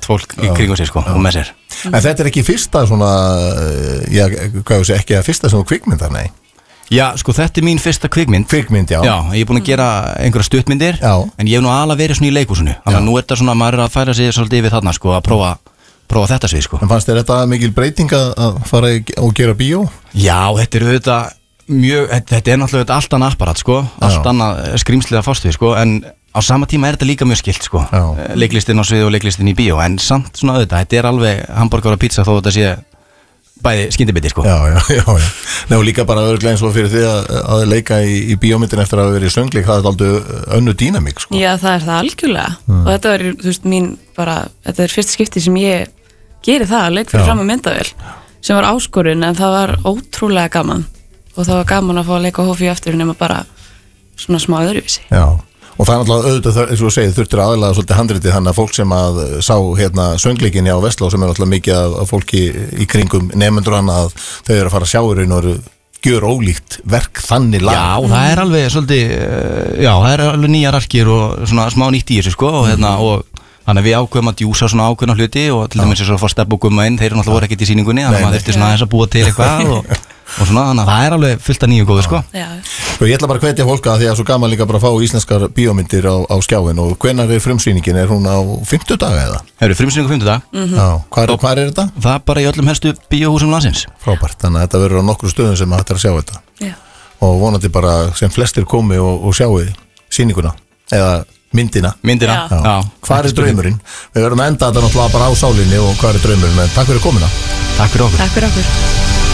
gott fólk í kringum sig sko, og með sér. En þetta ekki fyrsta svona, ekki að fyrsta sem kvikmyndar, nei? Já, sko, þetta mín fyrsta kvikmynd. Kvikmynd, já. Já, ég búin að gera einhverja stuttmyndir, en ég hef nú alveg verið svona í leikhúsinu. Þannig að nú þetta svona, maður að færa sig svolítið yfir þarna, sko, að prófa þetta svið, sko. En fannst þér þetta mikil breyting að fara og gera bíó? Já, þetta auðvitað þetta náttúrulega allt annað apparat, sko, allt annað skrýmslið að fást við, sko, en á sama tíma þetta líka mjög skilt, sko, leiklistin á svið og leiklistin í bíó, en samt svona auðvitað, þetta alveg hamborgar og pizza þó þetta sé bæði skyndibiti, sko. Já. Nei, og líka bara öðruglega eins og fyrir því að leika í bíómyndin eftir að vera í söngleik, það aldrei önnu dýnamík, sko. Já, það það algjörlega. Og þetta þú veist, þetta fyrsta skipti sem ég geri það, leik fyrir fram að myndavél, sem var áskorun, en það var ótrúlega gaman. Og það var gaman að fá að leika á hófi aftur nema bara svona smá öðruvísi. Já. Og það náttúrulega auðvitað, eins og þú segir, þurftir aðalega svolítið handritið þannig að fólk sem að sá söngleikinni á Vestló sem náttúrulega mikið af fólki í kringum nemendur hann að þau eru að fara að sjá í raun og gjör ólíkt verk þannig lag. Já, það alveg svolítið, það alveg nýjar arkir og svona smá nýtt í þessu, sko, og og þannig að við ákveðum að djúsa svona ákveðna hluti og til dæmis að fá Stebba og Gumma inn, þeir eru náttúrulega voru ekkert í sýningunni, þannig að maður þurfti svona aðeins að búa til eitthvað og svona, þannig að það alveg fullt af nýju góðu, sko. Ég ætla bara að hvetja fólk að því að svo gaman líka bara að fá íslenskar bíómyndir á skjáin og hvenær frumsýningin, hún á 50 daga eða? Frumsýningu 50 dag. Hvar þetta? Það bara í öllum helstu bíóhúsum landsins. Frábært, þannig að þetta verður á nokkru stöðum sem hægt að sjá þetta. Og vonandi bara sem flestir komi og sjáu sýninguna eða myndina. Já. Hvað draumurinn? Við verðum að enda þetta náttúrulega bara á sálinni og hvað draumurinn? Takk fyrir komuna. Takk fyrir okkur. Takk fyrir okkur.